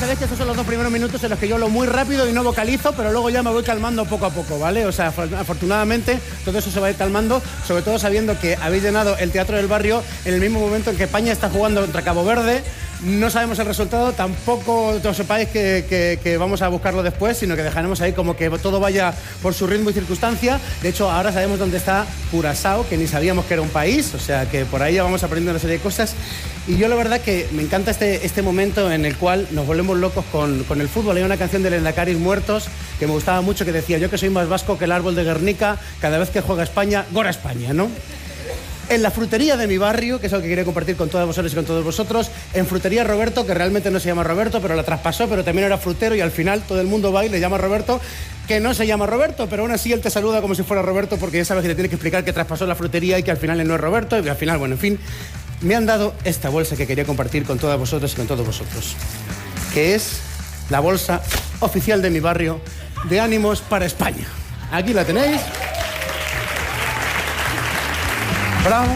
sabéis que estos son los 2 primeros minutos en los que yo hablo muy rápido y no vocalizo, pero luego ya me voy calmando poco a poco, ¿vale? O sea, afortunadamente todo eso se va a ir calmando, sobre todo sabiendo que habéis llenado el Teatro del Barrio en el mismo momento en que España está jugando contra Cabo Verde. No sabemos el resultado, tampoco os sepáis que vamos a buscarlo después, sino que dejaremos ahí como que todo vaya por su ritmo y circunstancia. De hecho, ahora sabemos dónde está Curazao, que ni sabíamos que era un país, o sea que por ahí ya vamos aprendiendo una serie de cosas. Y yo la verdad que me encanta este momento en el cual nos volvemos locos con el fútbol. Hay una canción de Lendacaris Muertos que me gustaba mucho, que decía: yo que soy más vasco que el árbol de Guernica, cada vez que juega España, gora España, ¿no? En la frutería de mi barrio, que es algo que quería compartir con todas vosotros y con todos vosotros, en Frutería Roberto, que realmente no se llama Roberto, pero la traspasó, pero también era frutero y al final todo el mundo va y le llama Roberto, que no se llama Roberto, pero aún así él te saluda como si fuera Roberto, porque ya sabes que te tiene que explicar que traspasó la frutería y que al final él no es Roberto, y que al final, bueno, en fin, me han dado esta bolsa que quería compartir con todas vosotras y con todos vosotros, que es la bolsa oficial de mi barrio de Ánimos para España. Aquí la tenéis. Bravo.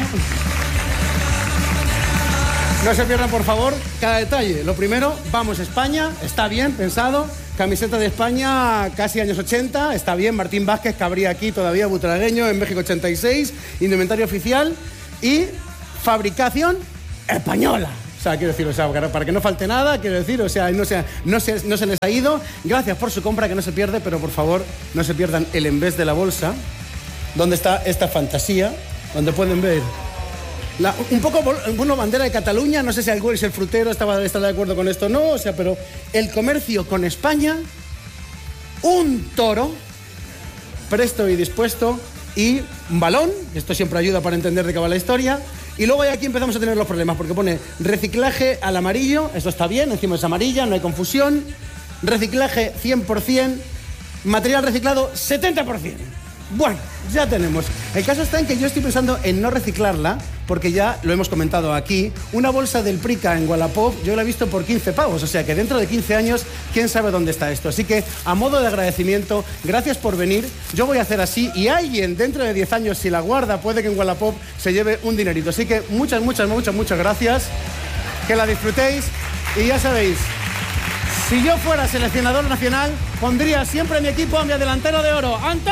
No se pierdan, por favor, cada detalle. Lo primero, vamos España, está bien pensado. Camiseta de España, casi años 80, está bien. Martín Vázquez, que habría aquí todavía, butragueño, en México 86, indumentario oficial y fabricación española. O sea, quiero decir, o sea, para que no falte nada, quiero decir, o sea, no se les ha ido. Gracias por su compra, que no se pierde, pero por favor, no se pierdan el envés de la bolsa, donde está esta fantasía, donde pueden ver un poco, bueno, bandera de Cataluña. No sé si el frutero está de acuerdo con esto o no, o sea, pero el comercio con España, un toro presto y dispuesto y un balón, esto siempre ayuda para entender de qué va la historia. Y luego aquí empezamos a tener los problemas, porque pone reciclaje al amarillo, esto está bien, encima es amarilla, no hay confusión. Reciclaje 100%, material reciclado 70%. Bueno, ya tenemos. El caso está en que yo estoy pensando en no reciclarla, porque ya lo hemos comentado aquí. Una bolsa del Prica en Wallapop yo la he visto por 15 pavos, o sea que dentro de 15 años, quién sabe dónde está esto. Así que, a modo de agradecimiento, gracias por venir. Yo voy a hacer así, y alguien dentro de 10 años, si la guarda, puede que en Wallapop se lleve un dinerito. Así que muchas gracias. Que la disfrutéis. Y ya sabéis, si yo fuera seleccionador nacional, pondría siempre en mi equipo a mi delantero de oro, Antonio.